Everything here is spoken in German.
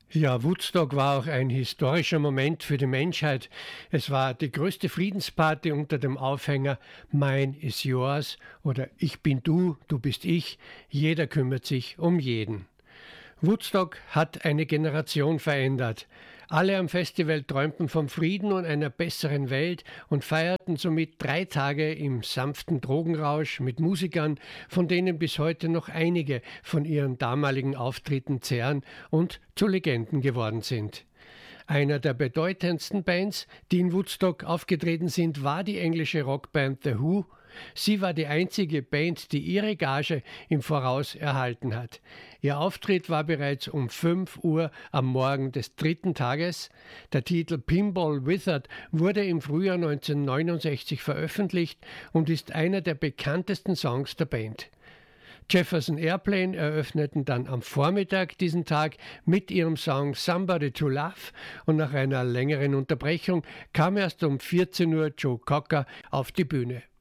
Ja, Woodstock war auch ein historischer Moment für die Menschheit. Es war die größte Friedensparty unter dem Aufhänger Mine is yours oder Ich bin du, du bist ich. Jeder kümmert sich um jeden. Woodstock hat eine Generation verändert. Alle am Festival träumten vom Frieden und einer besseren Welt und feierten somit 3 Tage im sanften Drogenrausch mit Musikern, von denen bis heute noch einige von ihren damaligen Auftritten zehren und zu Legenden geworden sind. Einer der bedeutendsten Bands, die in Woodstock aufgetreten sind, war die englische Rockband The Who. Sie war die einzige Band, die ihre Gage im Voraus erhalten hat. Ihr Auftritt war bereits um 5 Uhr am Morgen des 3. Tages. Der Titel Pinball Wizard wurde im Frühjahr 1969 veröffentlicht und ist einer der bekanntesten Songs der Band. Jefferson Airplane eröffneten dann am Vormittag diesen Tag mit ihrem Song Somebody to Love und nach einer längeren Unterbrechung kam erst um 14 Uhr Joe Cocker auf die Bühne.